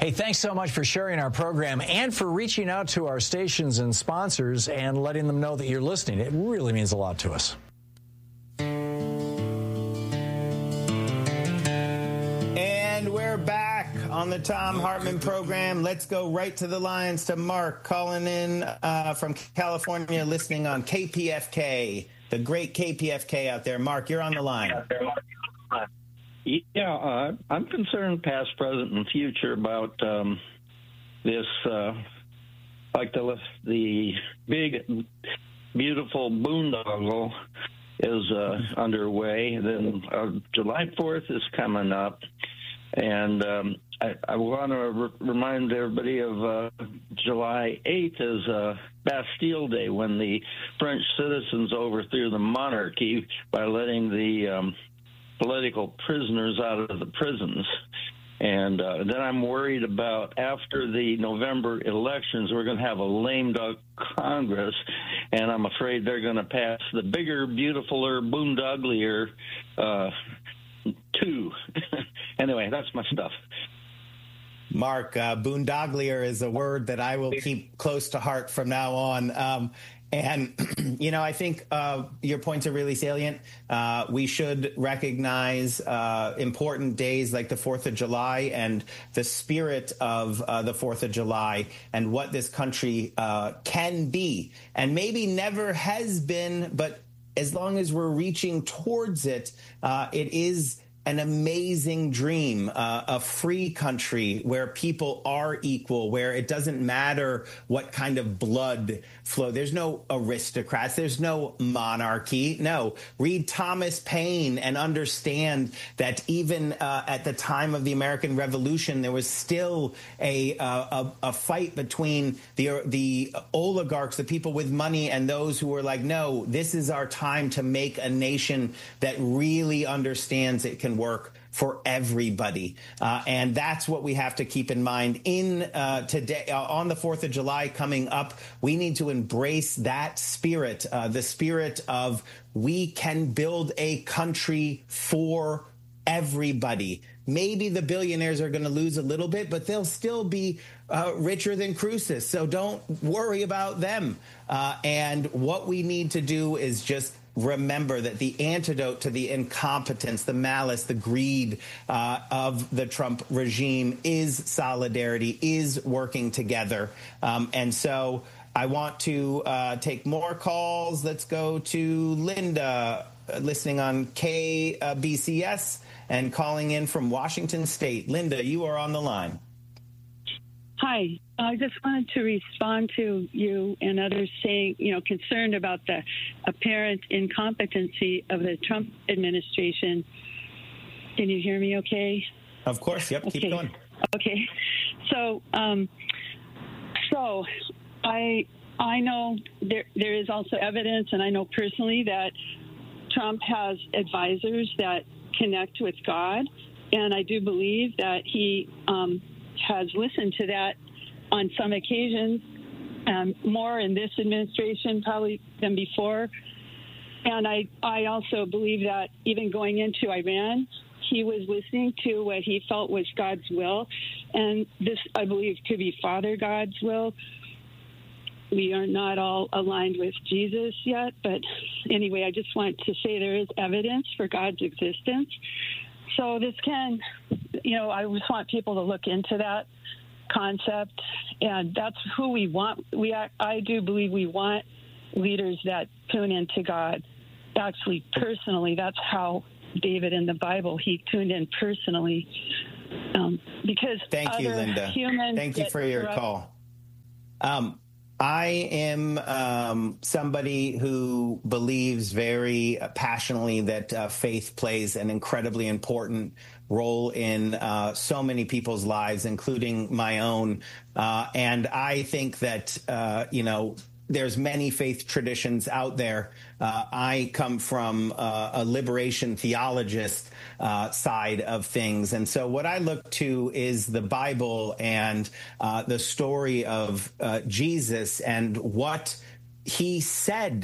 Hey, thanks so much for sharing our program and for reaching out to our stations and sponsors and letting them know that you're listening. It really means a lot to us. And we're back on the Thom Hartmann program. Let's go right to the lines to Mark calling in from California, listening on KPFK, the great KPFK out there. Mark, you're on the line. Yeah, I'm concerned past, present, and future about this, like the big, beautiful boondoggle is underway. Then July 4th is coming up, and I want to remind everybody of July 8th is Bastille Day, when the French citizens overthrew the monarchy by letting the political prisoners out of the prisons. And then I'm worried about, after the November elections, we're going to have a lame duck Congress, and I'm afraid they're going to pass the bigger, beautifuler, boondogglier two. Anyway, that's my stuff. Mark, boondogglier is a word that I will keep close to heart from now on. And, you know, I think your points are really salient. We should recognize important days like the 4th of July and the spirit of the 4th of July and what this country can be, and maybe never has been, but as long as we're reaching towards it, it is an amazing dream, a free country where people are equal, where it doesn't matter what kind of blood flow. There's no aristocrats. There's no monarchy. No. Read Thomas Paine and understand that even at the time of the American Revolution, there was still a fight between the oligarchs, the people with money, and those who were like, no, this is our time to make a nation that really understands it can work for everybody. And that's what we have to keep in mind in today on the 4th of July coming up. We need to embrace that spirit, the spirit of we can build a country for everybody. Maybe the billionaires are going to lose a little bit, but they'll still be richer than Croesus. So don't worry about them. And what we need to do is just remember that the antidote to the incompetence, the malice, the greed of the Trump regime is solidarity, is working together. And so I want to take more calls. Let's go to Linda, listening on KBCS and calling in from Washington State. Linda, you are on the line. Hi. I just wanted to respond to you and others saying, concerned about the apparent incompetency of the Trump administration. Can you hear me okay? Of course. Yep. Okay. Keep going. Okay. So I know there is also evidence, and I know personally that Trump has advisors that connect with God, and I do believe that he has listened to that on some occasions, more in this administration probably than before. And I also believe that even going into Iran, he was listening to what he felt was God's will. And this, I believe, could be Father God's will. We are not all aligned with Jesus yet. But anyway, I just want to say there is evidence for God's existence. So this can, I just want people to look into that concept, and that's who we want. I do believe we want leaders that tune into God. Actually, personally, that's how David in the Bible, he tuned in personally. Because thank you, Linda. Thank you for your call. I am somebody who believes very passionately that faith plays an incredibly important role in so many people's lives, including my own. And I think that, there's many faith traditions out there. I come from a liberation theologist side of things. And so what I look to is the Bible and the story of Jesus and what he said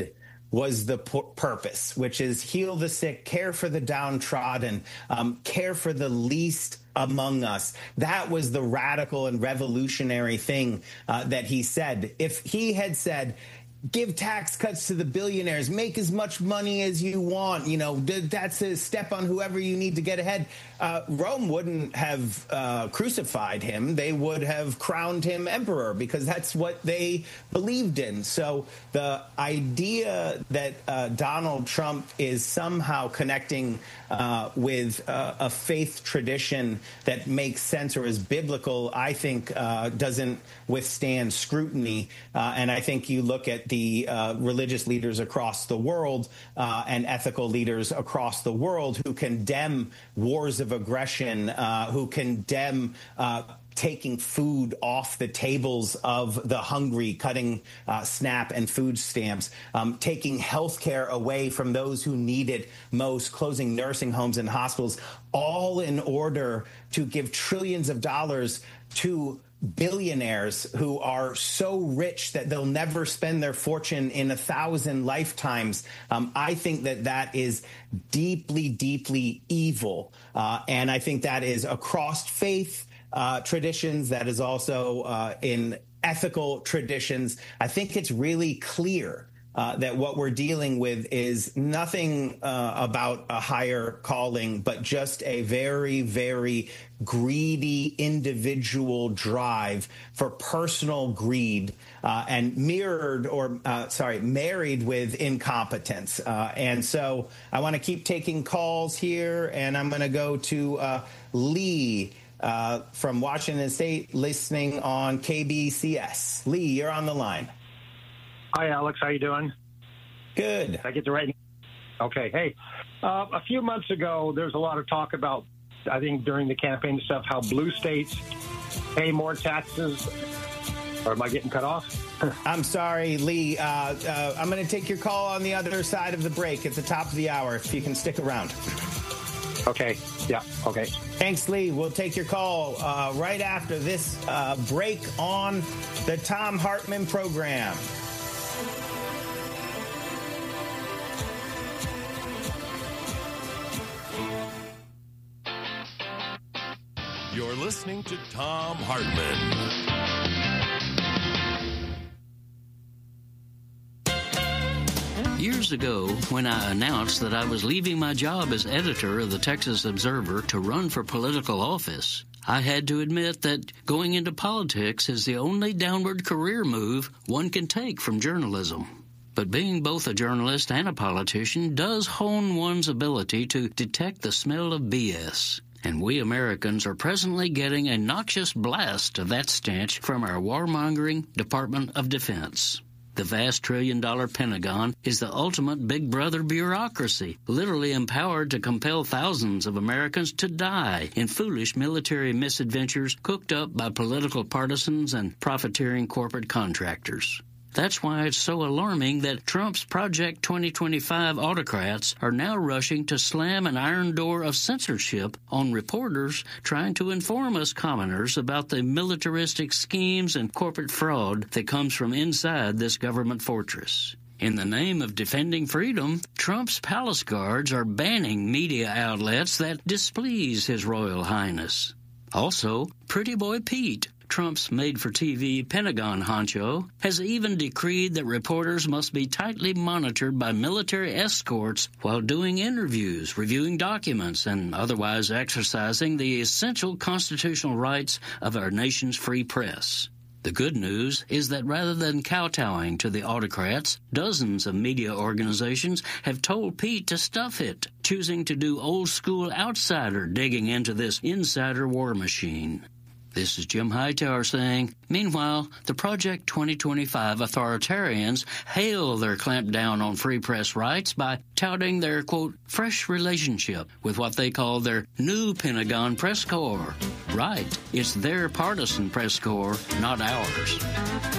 was the purpose, which is heal the sick, care for the downtrodden, care for the least among us. That was the radical and revolutionary thing that he said. If he had said, give tax cuts to the billionaires, make as much money as you want, that's a step on whoever you need to get ahead, Rome wouldn't have crucified him. They would have crowned him emperor, because that's what they believed in. So the idea that Donald Trump is somehow connecting with a faith tradition that makes sense or is biblical, I think doesn't withstand scrutiny. And I think you look at the religious leaders across the world and ethical leaders across the world who condemn wars of aggression, who condemn taking food off the tables of the hungry, cutting SNAP and food stamps, taking health care away from those who need it most, closing nursing homes and hospitals, all in order to give trillions of dollars to billionaires who are so rich that they'll never spend their fortune in 1,000 lifetimes. I think that is deeply, deeply evil. And I think that is across faith traditions. That is also in ethical traditions. I think it's really clear that what we're dealing with is nothing about a higher calling, but just a very, very greedy individual drive for personal greed and married with incompetence. And so I want to keep taking calls here, and I'm going to go to Lee from Washington State, listening on KBCS. Lee, you're on the line. Hi, Alex. How you doing? Good. Did I get the right? Okay. Hey, a few months ago, there was a lot of talk about, I think during the campaign stuff, how blue states pay more taxes. Or am I getting cut off? I'm sorry, Lee. I'm going to take your call on the other side of the break at the top of the hour, if you can stick around. Okay. Yeah. Okay. Thanks, Lee. We'll take your call right after this break on the Thom Hartmann program. You're listening to Thom Hartmann. Years ago, when I announced that I was leaving my job as editor of the Texas Observer to run for political office, I had to admit that going into politics is the only downward career move one can take from journalism. But being both a journalist and a politician does hone one's ability to detect the smell of BS. And we Americans are presently getting a noxious blast of that stench from our warmongering Department of Defense. The vast trillion-dollar Pentagon is the ultimate big brother bureaucracy, literally empowered to compel thousands of Americans to die in foolish military misadventures cooked up by political partisans and profiteering corporate contractors. That's why it's so alarming that Trump's Project 2025 autocrats are now rushing to slam an iron door of censorship on reporters trying to inform us commoners about the militaristic schemes and corporate fraud that comes from inside this government fortress. In the name of defending freedom, Trump's palace guards are banning media outlets that displease His Royal Highness. Also, Pretty Boy Pete, Trump's made-for-TV Pentagon honcho, has even decreed that reporters must be tightly monitored by military escorts while doing interviews, reviewing documents, and otherwise exercising the essential constitutional rights of our nation's free press. The good news is that rather than kowtowing to the autocrats, dozens of media organizations have told Pete to stuff it, choosing to do old-school outsider digging into this insider war machine. This is Jim Hightower saying, meanwhile, the Project 2025 authoritarians hail their clampdown on free press rights by touting their, quote, fresh relationship with what they call their new Pentagon press corps. Right, it's their partisan press corps, not ours.